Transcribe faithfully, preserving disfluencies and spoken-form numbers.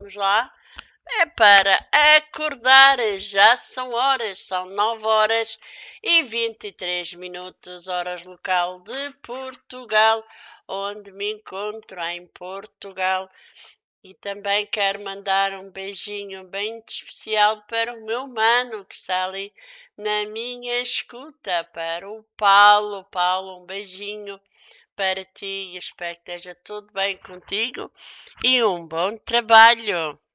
vamos lá. É para acordar, já são horas, são nove horas e vinte e três minutos, horas local de Portugal, onde me encontro em Portugal. E também quero mandar um beijinho bem especial para o meu mano que está ali na minha escuta, para o Paulo. Paulo, um beijinho para ti e espero que esteja tudo bem contigo e um bom trabalho.